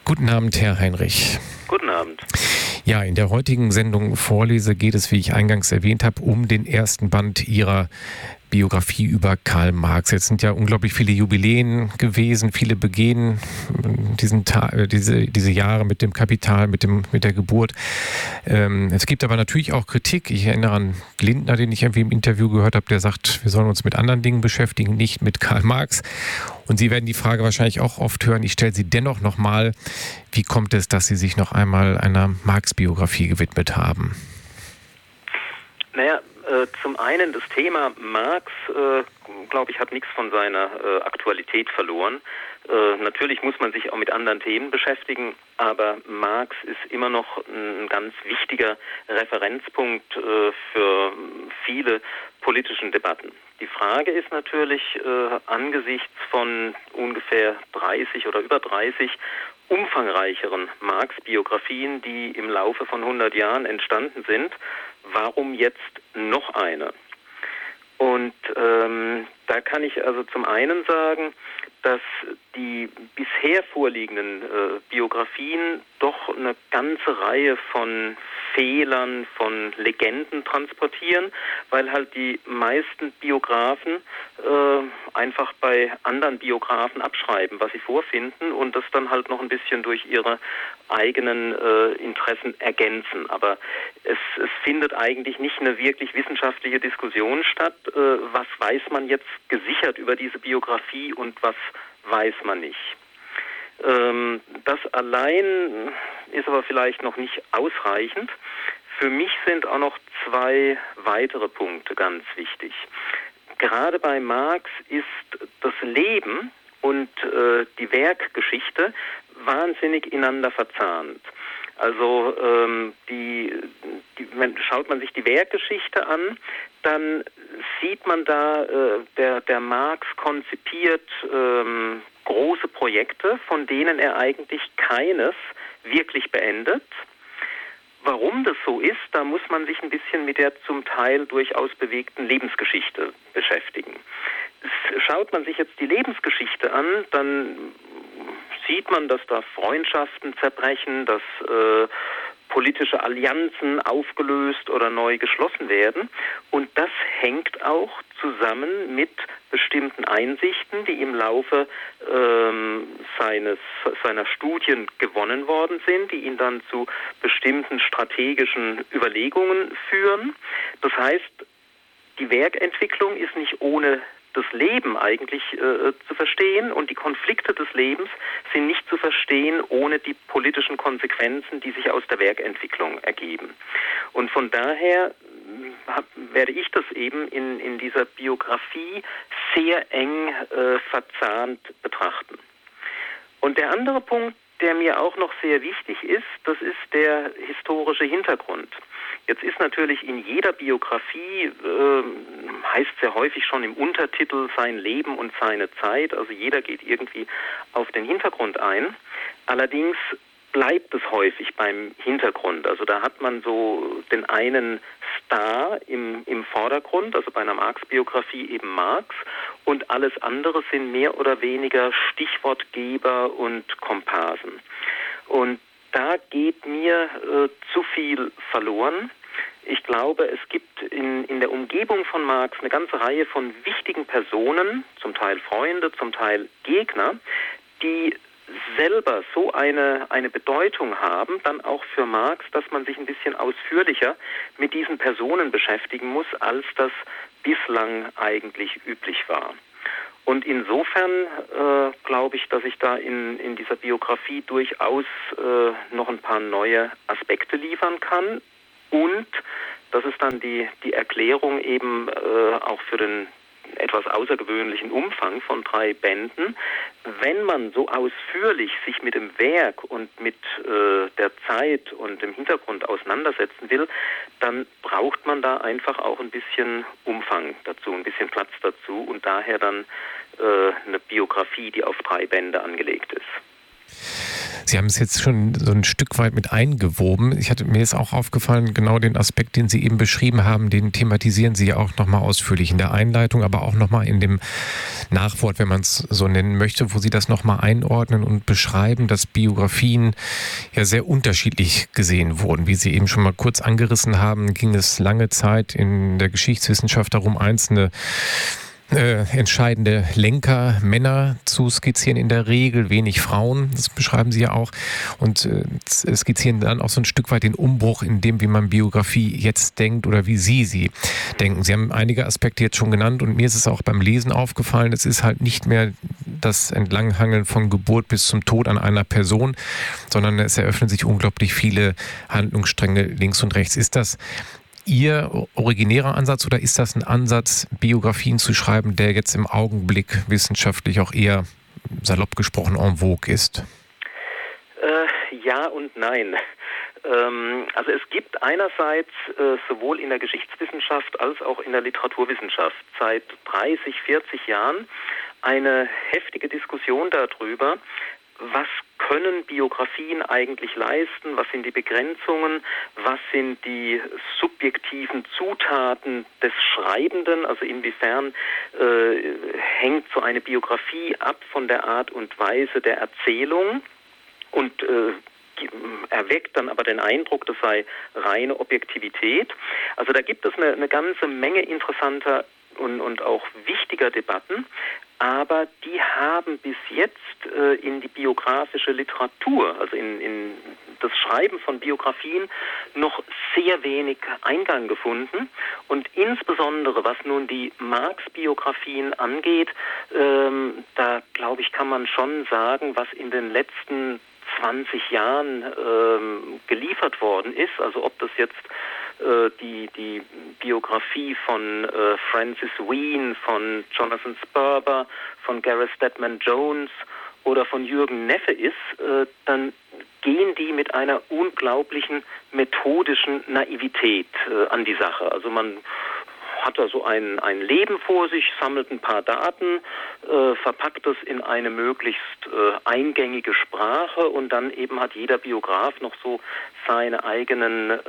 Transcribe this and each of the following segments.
Guten Abend, Herr Heinrich. Guten Abend. Ja, in der heutigen Sendung Vorlese geht es, wie ich eingangs erwähnt habe, um den ersten Band Ihrer Biografie über Karl Marx. Jetzt sind ja unglaublich viele Jubiläen gewesen, viele begehen diese Jahre mit dem Kapital, mit der Geburt. Es gibt aber natürlich auch Kritik. Ich erinnere an Lindner, den ich irgendwie im Interview gehört habe, der sagt, wir sollen uns mit anderen Dingen beschäftigen, nicht mit Karl Marx. Und Sie werden die Frage wahrscheinlich auch oft hören. Ich stelle sie dennoch nochmal. Wie kommt es, dass Sie sich noch einmal einer Marx-Biografie gewidmet haben? Naja, zum einen das Thema Marx, glaube ich, hat nichts von seiner Aktualität verloren. Natürlich muss man sich auch mit anderen Themen beschäftigen, aber Marx ist immer noch ein ganz wichtiger Referenzpunkt für viele politischen Debatten. Die Frage ist natürlich angesichts von ungefähr 30 oder über 30 umfangreicheren Marx-Biografien, die im Laufe von 100 Jahren entstanden sind, warum jetzt noch eine? Und da kann ich also zum einen sagen, dass die bisher vorliegenden Biografien doch eine ganze Reihe von Fehlern, von Legenden transportieren, weil halt die meisten Biografen einfach bei anderen Biografen abschreiben, was sie vorfinden und das dann halt noch ein bisschen durch ihre eigenen Interessen ergänzen. Aber es findet eigentlich nicht eine wirklich wissenschaftliche Diskussion statt. Was weiß man jetzt gesichert über diese Biografie und was weiß man nicht? Das allein ist aber vielleicht noch nicht ausreichend. Für mich sind auch noch zwei weitere Punkte ganz wichtig. Gerade bei Marx ist das Leben und die Werkgeschichte wahnsinnig ineinander verzahnt. Also schaut man sich die Werkgeschichte an, dann sieht man da, der Marx konzipiert große Projekte, von denen er eigentlich keines wirklich beendet. Warum das so ist, da muss man sich ein bisschen mit der zum Teil durchaus bewegten Lebensgeschichte beschäftigen. Schaut man sich jetzt die Lebensgeschichte an, dann sieht man, dass da Freundschaften zerbrechen, dass politische Allianzen aufgelöst oder neu geschlossen werden. Und das hängt auch zusammen mit bestimmten Einsichten, die im Laufe seiner Studien gewonnen worden sind, die ihn dann zu bestimmten strategischen Überlegungen führen. Das heißt, die Werkentwicklung ist nicht ohne das Leben eigentlich zu verstehen und die Konflikte des Lebens sind nicht zu verstehen ohne die politischen Konsequenzen, die sich aus der Werkentwicklung ergeben. Und von daher werde ich das eben in dieser Biografie sehr eng verzahnt betrachten. Und der andere Punkt, der mir auch noch sehr wichtig ist, das ist der historische Hintergrund. Jetzt ist natürlich in jeder Biografie, heißt sehr häufig schon im Untertitel, sein Leben und seine Zeit. Also jeder geht irgendwie auf den Hintergrund ein. Allerdings bleibt es häufig beim Hintergrund. Also da hat man so den einen Star im Vordergrund, also bei einer Marx-Biografie eben Marx, und alles andere sind mehr oder weniger Stichwortgeber und Komparsen. Und da geht mir zu viel verloren. Ich glaube, es gibt in der Umgebung von Marx eine ganze Reihe von wichtigen Personen, zum Teil Freunde, zum Teil Gegner, die selber so eine Bedeutung haben, dann auch für Marx, dass man sich ein bisschen ausführlicher mit diesen Personen beschäftigen muss, als das bislang eigentlich üblich war. Und insofern glaube ich, dass ich da in dieser Biografie durchaus noch ein paar neue Aspekte liefern kann. Und das ist dann die Erklärung eben auch für den etwas außergewöhnlichen Umfang von 3 Bänden. Wenn man so ausführlich sich mit dem Werk und mit der Zeit und dem Hintergrund auseinandersetzen will, dann braucht man da einfach auch ein bisschen Umfang dazu, ein bisschen Platz dazu und daher dann eine Biografie, die auf 3 Bände angelegt ist. Sie haben es jetzt schon so ein Stück weit mit eingewoben. Mir ist auch aufgefallen, genau den Aspekt, den Sie eben beschrieben haben, den thematisieren Sie ja auch nochmal ausführlich in der Einleitung, aber auch nochmal in dem Nachwort, wenn man es so nennen möchte, wo Sie das nochmal einordnen und beschreiben, dass Biografien ja sehr unterschiedlich gesehen wurden. Wie Sie eben schon mal kurz angerissen haben, ging es lange Zeit in der Geschichtswissenschaft darum, einzelne entscheidende Lenker, Männer zu skizzieren, in der Regel wenig Frauen, das beschreiben Sie ja auch, und skizzieren dann auch so ein Stück weit den Umbruch in dem, wie man Biografie jetzt denkt oder wie Sie denken. Sie haben einige Aspekte jetzt schon genannt und mir ist es auch beim Lesen aufgefallen, es ist halt nicht mehr das Entlanghangeln von Geburt bis zum Tod an einer Person, sondern es eröffnen sich unglaublich viele Handlungsstränge links und rechts. Ist das Ihr originärer Ansatz oder ist das ein Ansatz, Biografien zu schreiben, der jetzt im Augenblick wissenschaftlich auch eher, salopp gesprochen, en vogue ist? Ja und nein. Also es gibt einerseits sowohl in der Geschichtswissenschaft als auch in der Literaturwissenschaft seit 30, 40 Jahren eine heftige Diskussion darüber, was können Biografien eigentlich leisten, was sind die Begrenzungen, was sind die subjektiven Zutaten des Schreibenden, also inwiefern hängt so eine Biografie ab von der Art und Weise der Erzählung und erweckt dann aber den Eindruck, das sei reine Objektivität. Also da gibt es eine ganze Menge interessanter und auch wichtiger Debatten, aber die haben bis jetzt in die biografische Literatur, also in das Schreiben von Biografien, noch sehr wenig Eingang gefunden. Und insbesondere, was nun die Marx-Biografien angeht, da glaube ich, kann man schon sagen, was in den letzten 20 Jahren geliefert worden ist, also ob das jetzt die Biografie von Francis Wheen, von Jonathan Sperber, von Gareth Stedman Jones oder von Jürgen Neffe ist, dann gehen die mit einer unglaublichen methodischen Naivität an die Sache. Also man hat da so ein Leben vor sich, sammelt ein paar Daten, verpackt es in eine möglichst eingängige Sprache und dann eben hat jeder Biograf noch so seine eigenen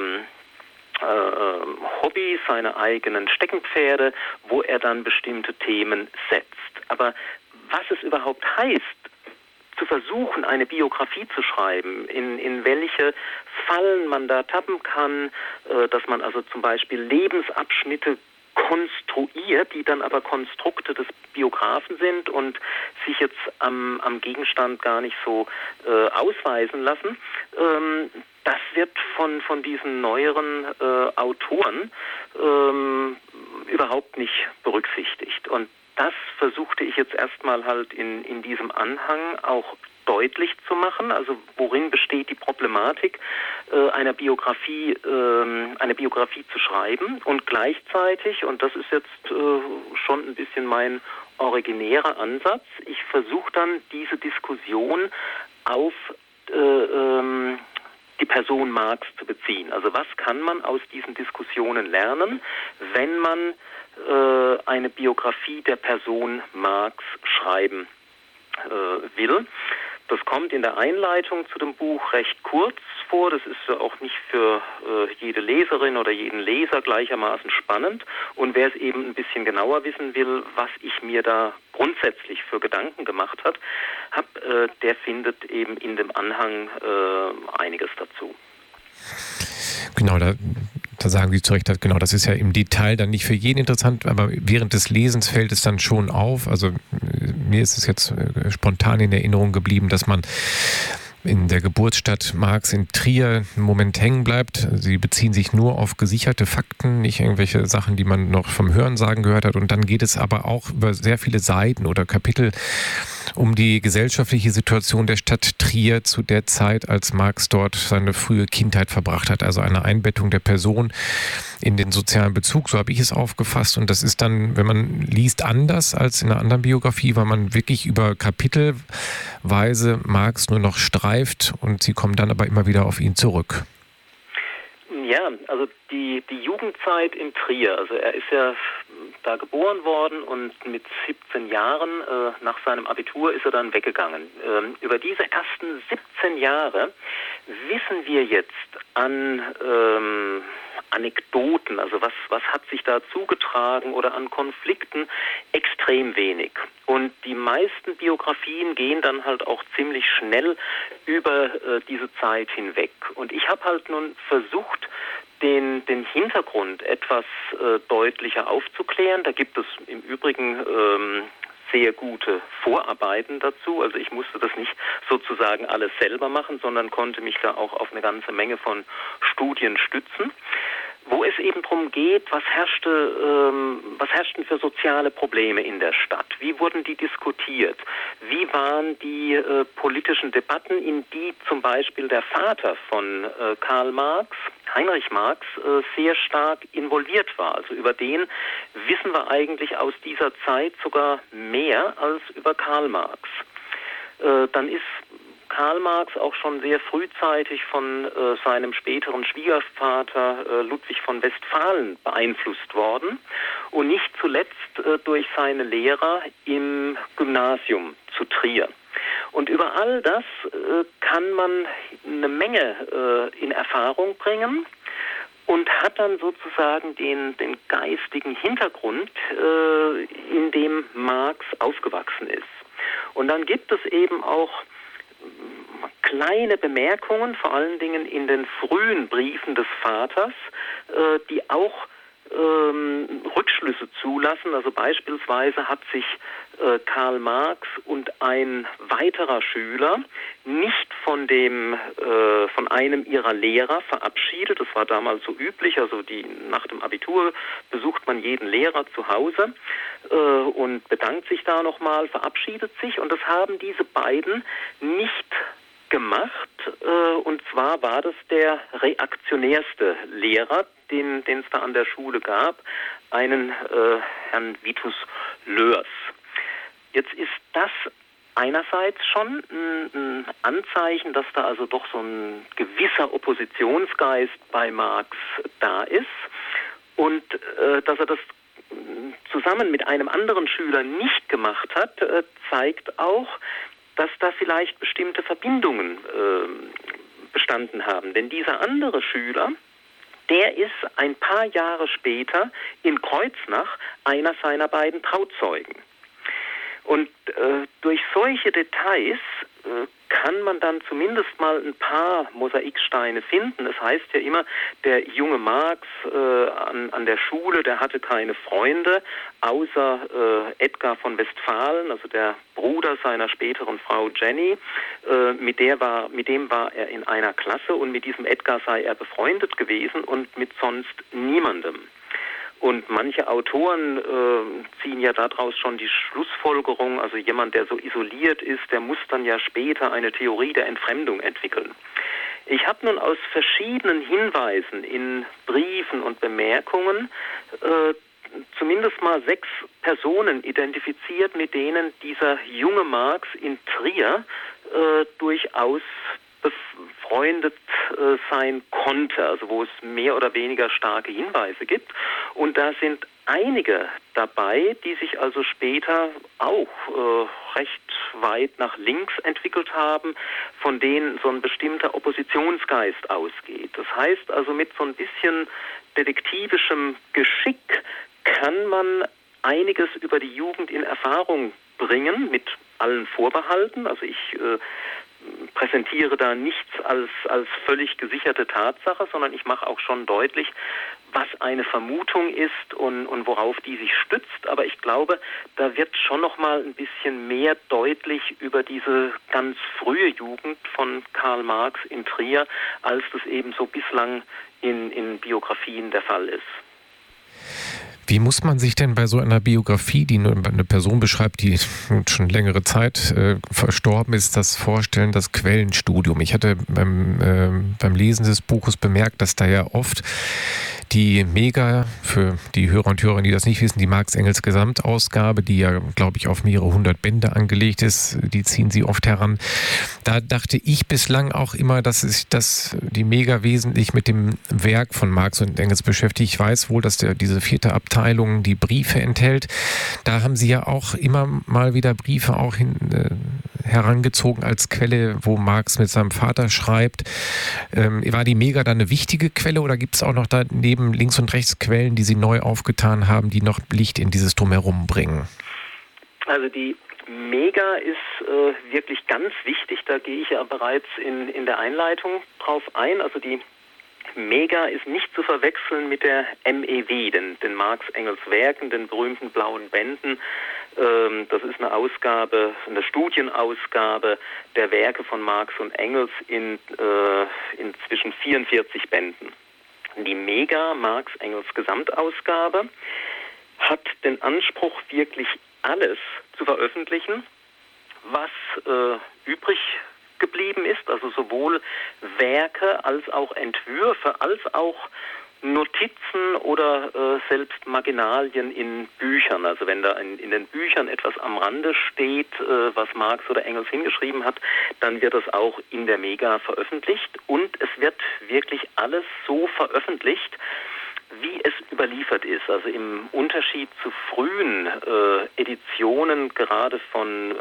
Hobbys, seine eigenen Steckenpferde, wo er dann bestimmte Themen setzt. Aber was es überhaupt heißt, zu versuchen, eine Biografie zu schreiben, in welche Fallen man da tappen kann, dass man also zum Beispiel Lebensabschnitte konstruiert, die dann aber Konstrukte des Biografen sind und sich jetzt am Gegenstand gar nicht so ausweisen lassen. Das wird von diesen neueren Autoren überhaupt nicht berücksichtigt. Und das versuchte ich jetzt erstmal halt in diesem Anhang auch deutlich zu machen, also worin besteht die Problematik, eine Biografie zu schreiben und gleichzeitig, und das ist jetzt schon ein bisschen mein originärer Ansatz, ich versuche dann diese Diskussion auf die Person Marx zu beziehen. Also was kann man aus diesen Diskussionen lernen, wenn man eine Biografie der Person Marx schreiben will. Das kommt in der Einleitung zu dem Buch recht kurz vor. Das ist ja auch nicht für jede Leserin oder jeden Leser gleichermaßen spannend. Und wer es eben ein bisschen genauer wissen will, was ich mir da grundsätzlich für Gedanken gemacht habe, der findet eben in dem Anhang einiges dazu. Genau, da sagen Sie zu Recht, genau, das ist ja im Detail dann nicht für jeden interessant, aber während des Lesens fällt es dann schon auf. Also mir ist es jetzt spontan in Erinnerung geblieben, dass man in der Geburtsstadt Marx in Trier einen Moment hängen bleibt. Sie beziehen sich nur auf gesicherte Fakten, nicht irgendwelche Sachen, die man noch vom Hörensagen gehört hat. Und dann geht es aber auch über sehr viele Seiten oder Kapitel um die gesellschaftliche Situation der Stadt Trier zu der Zeit, als Marx dort seine frühe Kindheit verbracht hat. Also eine Einbettung der Person in den sozialen Bezug, so habe ich es aufgefasst. Und das ist dann, wenn man liest, anders als in einer anderen Biografie, weil man wirklich über Kapitelweise Marx nur noch streift und sie kommen dann aber immer wieder auf ihn zurück. Ja, also die Jugendzeit in Trier, also er ist ja da geboren worden und mit 17 Jahren nach seinem Abitur ist er dann weggegangen. Über diese ersten 17 Jahre wissen wir jetzt an Anekdoten, also was hat sich da zugetragen oder an Konflikten, extrem wenig. Und die meisten Biografien gehen dann halt auch ziemlich schnell über diese Zeit hinweg. Und ich habe halt nun versucht, den Hintergrund etwas deutlicher aufzuklären. Da gibt es im Übrigen sehr gute Vorarbeiten dazu. Also ich musste das nicht sozusagen alles selber machen, sondern konnte mich da auch auf eine ganze Menge von Studien stützen, wo es eben darum geht, was herrschten für soziale Probleme in der Stadt? Wie wurden die diskutiert? Wie waren die politischen Debatten, in die zum Beispiel der Vater von Karl Marx, Heinrich Marx, sehr stark involviert war? Also über den wissen wir eigentlich aus dieser Zeit sogar mehr als über Karl Marx. Dann ist Karl Marx auch schon sehr frühzeitig von seinem späteren Schwiegervater Ludwig von Westphalen beeinflusst worden und nicht zuletzt durch seine Lehrer im Gymnasium zu Trier. Und über all das kann man eine Menge in Erfahrung bringen und hat dann sozusagen den geistigen Hintergrund, in dem Marx aufgewachsen ist. Und dann gibt es eben auch kleine Bemerkungen, vor allen Dingen in den frühen Briefen des Vaters, die auch Rückschlüsse zulassen. Also beispielsweise hat sich Karl Marx und ein weiterer Schüler nicht von einem ihrer Lehrer verabschiedet. Das war damals so üblich. Also nach dem Abitur besucht man jeden Lehrer zu Hause und bedankt sich da nochmal, verabschiedet sich. Und das haben diese beiden nicht gemacht. Und zwar war das der reaktionärste Lehrer, den es da an der Schule gab, einen Herrn Vitus Loers. Jetzt ist das einerseits schon ein Anzeichen, dass da also doch so ein gewisser Oppositionsgeist bei Marx da ist und dass er das zusammen mit einem anderen Schüler nicht gemacht hat, zeigt auch, dass da vielleicht bestimmte Verbindungen bestanden haben. Denn dieser andere Schüler, der ist ein paar Jahre später in Kreuznach einer seiner beiden Trauzeugen. Und durch solche Details kann man dann zumindest mal ein paar Mosaiksteine finden. Es heißt ja immer, der junge Marx an der Schule, der hatte keine Freunde, außer Edgar von Westphalen, also der Bruder seiner späteren Frau Jenny. Mit dem war er in einer Klasse und mit diesem Edgar sei er befreundet gewesen und mit sonst niemandem. Und manche Autoren ziehen ja daraus schon die Schlussfolgerung, also jemand, der so isoliert ist, der muss dann ja später eine Theorie der Entfremdung entwickeln. Ich habe nun aus verschiedenen Hinweisen in Briefen und Bemerkungen zumindest mal 6 Personen identifiziert, mit denen dieser junge Marx in Trier durchaus befreundet sein konnte, also wo es mehr oder weniger starke Hinweise gibt. Und da sind einige dabei, die sich also später auch recht weit nach links entwickelt haben, von denen so ein bestimmter Oppositionsgeist ausgeht. Das heißt also, mit so ein bisschen detektivischem Geschick kann man einiges über die Jugend in Erfahrung bringen, mit allen Vorbehalten. Also ich präsentiere da nichts als völlig gesicherte Tatsache, sondern ich mache auch schon deutlich, was eine Vermutung ist und worauf die sich stützt. Aber ich glaube, da wird schon noch mal ein bisschen mehr deutlich über diese ganz frühe Jugend von Karl Marx in Trier, als das eben so bislang in Biografien der Fall ist. Wie muss man sich denn bei so einer Biografie, die nur eine Person beschreibt, die schon längere Zeit verstorben ist, das vorstellen, das Quellenstudium? Ich hatte beim Lesen des Buches bemerkt, dass da ja oft die Mega, für die Hörer und Hörerinnen, die das nicht wissen, die Marx Engels Gesamtausgabe, die ja, glaube ich, auf mehrere hundert Bände angelegt ist, die ziehen sie oft heran. Da dachte ich bislang auch immer, dass die Mega wesentlich mit dem Werk von Marx und Engels beschäftigt. Ich weiß wohl, dass diese 4. Abteilung die Briefe enthält. Da haben sie ja auch immer mal wieder Briefe auch herangezogen als Quelle, wo Marx mit seinem Vater schreibt. War die Mega dann eine wichtige Quelle oder gibt es auch noch daneben links und rechts Quellen, die Sie neu aufgetan haben, die noch Licht in dieses Drumherum bringen? Also die Mega ist wirklich ganz wichtig, da gehe ich ja bereits in der Einleitung drauf ein. Also die Mega ist nicht zu verwechseln mit der MEW, den Marx Engels Werken, den berühmten blauen Bänden. Das ist eine Ausgabe, eine Studienausgabe der Werke von Marx und Engels in inzwischen 44 Bänden. Die Mega, Marx Engels Gesamtausgabe, hat den Anspruch, wirklich alles zu veröffentlichen, was übrig geblieben ist, also sowohl Werke als auch Entwürfe, als auch Notizen oder selbst Marginalien in Büchern. Also wenn da in den Büchern etwas am Rande steht, was Marx oder Engels hingeschrieben hat, dann wird das auch in der Mega veröffentlicht und es wird wirklich alles so veröffentlicht, wie es überliefert ist. Also im Unterschied zu frühen Editionen, gerade von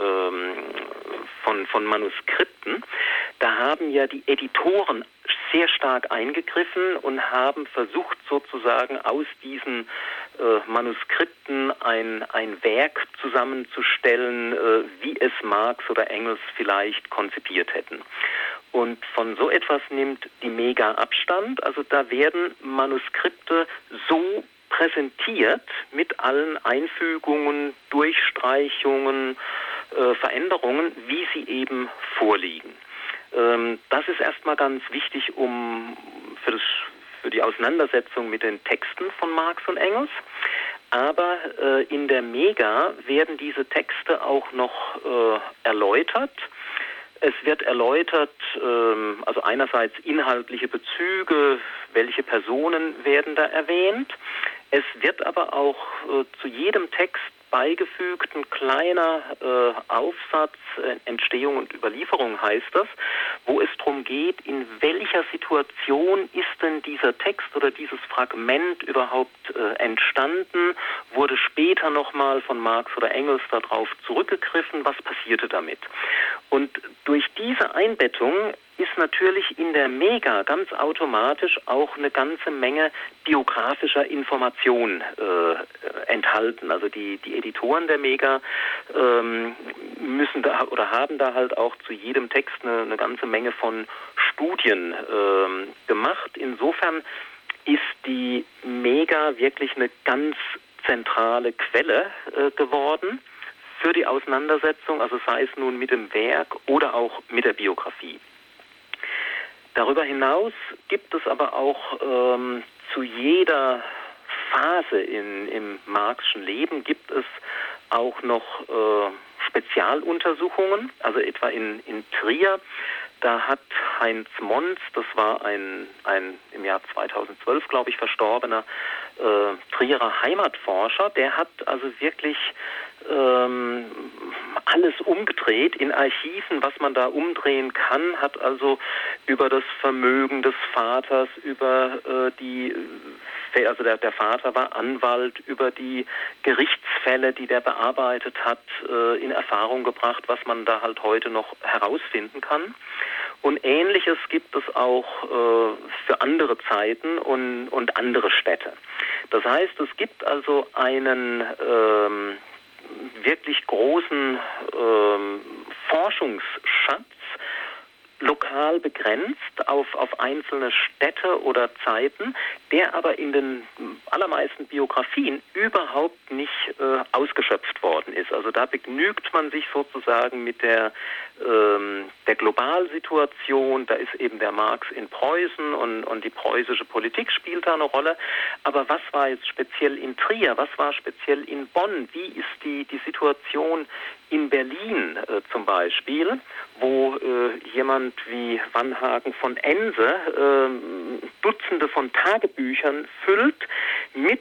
Manuskripten, da haben ja die Editoren sehr stark eingegriffen und haben versucht, sozusagen aus diesen Manuskripten ein Werk zusammenzustellen, wie es Marx oder Engels vielleicht konzipiert hätten. Und von so etwas nimmt die Mega Abstand. Also da werden Manuskripte so präsentiert mit allen Einfügungen, Durchstreichungen, Veränderungen, wie sie eben vorliegen. Das ist erstmal ganz wichtig für die Auseinandersetzung mit den Texten von Marx und Engels. Aber in der Mega werden diese Texte auch noch erläutert. Es wird erläutert, also einerseits inhaltliche Bezüge, welche Personen werden da erwähnt. Es wird aber auch zu jedem Text beigefügt ein kleiner Aufsatz, Entstehung und Überlieferung heißt das, wo es darum geht, in welcher Situation ist denn dieser Text oder dieses Fragment überhaupt entstanden, wurde später nochmal von Marx oder Engels darauf zurückgegriffen, was passierte damit. Und durch diese Einbettung ist natürlich in der Mega ganz automatisch auch eine ganze Menge biografischer Information enthalten. Also die Editoren der Mega müssen da oder haben da halt auch zu jedem Text eine ganze Menge von Studien gemacht. Insofern ist die Mega wirklich eine ganz zentrale Quelle geworden für die Auseinandersetzung, also sei es nun mit dem Werk oder auch mit der Biografie. Darüber hinaus gibt es aber auch zu jeder Phase im Marxschen Leben gibt es auch noch Spezialuntersuchungen, also etwa in Trier. Da hat Heinz Mons, das war ein im Jahr 2012, glaube ich, verstorbener Trierer Heimatforscher, der hat also wirklich alles umgedreht in Archiven, was man da umdrehen kann, hat also über das Vermögen des Vaters, über also der Vater war Anwalt, über die Gerichtsfälle, die der bearbeitet hat, in Erfahrung gebracht, was man da halt heute noch herausfinden kann. Und Ähnliches gibt es auch für andere Zeiten und andere Städte. Das heißt, es gibt also einen wirklich großen Forschungsschatz, lokal begrenzt auf einzelne Städte oder Zeiten, der aber in den allermeisten Biografien überhaupt nicht ausgeschöpft worden ist. Also da begnügt man sich sozusagen mit der der Globalsituation, da ist eben der Marx in Preußen und die preußische Politik spielt da eine Rolle. Aber was war jetzt speziell in Trier, was war speziell in Bonn, wie ist die Situation in Berlin zum Beispiel, wo jemand wie Vanhagen von Ense Dutzende von Tagebüchern füllt mit